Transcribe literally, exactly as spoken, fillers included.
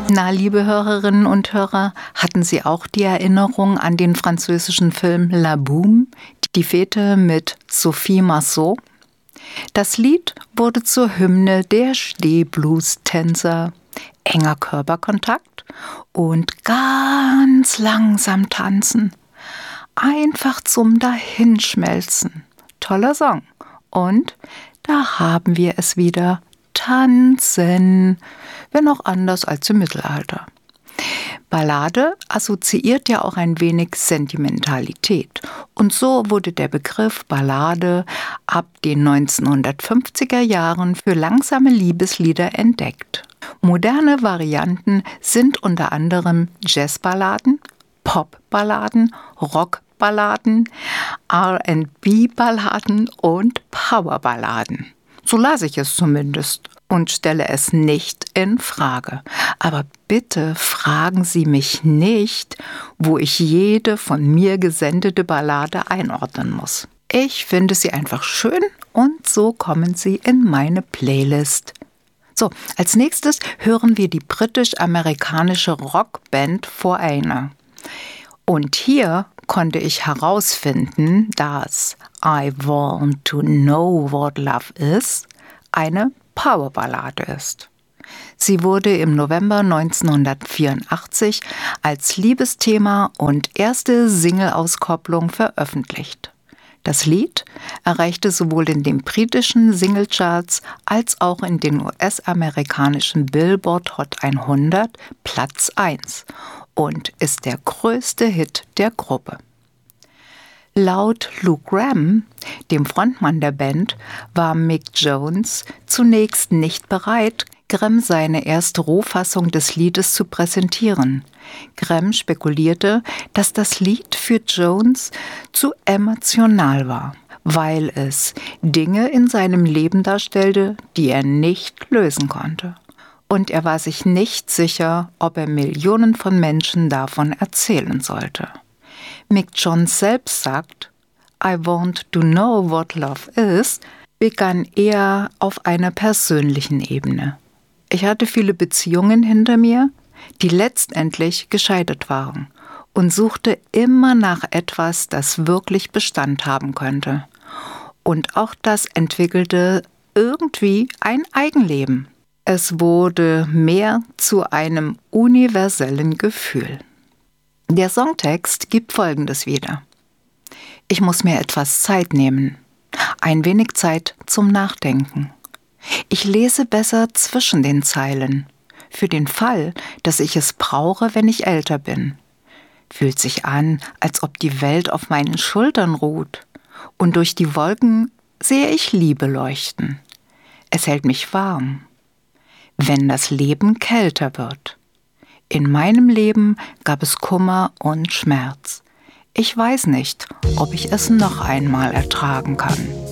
Na, liebe Hörerinnen und Hörer, hatten Sie auch die Erinnerung an den französischen Film La Boum, die Fete mit Sophie Marceau? Das Lied wurde zur Hymne der Stehblues-Tänzer. Enger Körperkontakt und ganz langsam tanzen. Einfach zum Dahinschmelzen. Toller Song. Und da haben wir es wieder. Tanzen. Wenn auch anders als im Mittelalter. Ballade assoziiert ja auch ein wenig Sentimentalität. Und so wurde der Begriff Ballade ab den neunzehnhundertfünfziger Jahren für langsame Liebeslieder entdeckt. Moderne Varianten sind unter anderem Jazzballaden, Popballaden, Rockballaden, R and B-Balladen und Powerballaden. So las ich es zumindest und stelle es nicht in Frage. Aber bitte fragen Sie mich nicht, wo ich jede von mir gesendete Ballade einordnen muss. Ich finde sie einfach schön und so kommen sie in meine Playlist. So, als nächstes hören wir die britisch-amerikanische Rockband Foreigner. Und hier konnte ich herausfinden, dass I Want to Know What Love Is eine Powerballade ist. Sie wurde im November neunzehnhundertvierundachtzig als Liebesthema und erste Singleauskopplung veröffentlicht. Das Lied erreichte sowohl in den britischen Singlecharts als auch in den U S-amerikanischen Billboard Hot hundert Platz eins und ist der größte Hit der Gruppe. Laut Luke Graham, dem Frontmann der Band, war Mick Jones zunächst nicht bereit, Graham seine erste Rohfassung des Liedes zu präsentieren. Graham spekulierte, dass das Lied für Jones zu emotional war, weil es Dinge in seinem Leben darstellte, die er nicht lösen konnte. Und er war sich nicht sicher, ob er Millionen von Menschen davon erzählen sollte. Mick Jones selbst sagt, I Want to Know What Love Is, begann eher auf einer persönlichen Ebene. Ich hatte viele Beziehungen hinter mir, die letztendlich gescheitert waren und suchte immer nach etwas, das wirklich Bestand haben könnte. Und auch das entwickelte irgendwie ein Eigenleben. Es wurde mehr zu einem universellen Gefühl. Der Songtext gibt Folgendes wieder. Ich muss mir etwas Zeit nehmen, ein wenig Zeit zum Nachdenken. Ich lese besser zwischen den Zeilen, für den Fall, dass ich es brauche, wenn ich älter bin. Fühlt sich an, als ob die Welt auf meinen Schultern ruht, und durch die Wolken sehe ich Liebe leuchten. Es hält mich warm. Wenn das Leben kälter wird. In meinem Leben gab es Kummer und Schmerz. Ich weiß nicht, ob ich es noch einmal ertragen kann.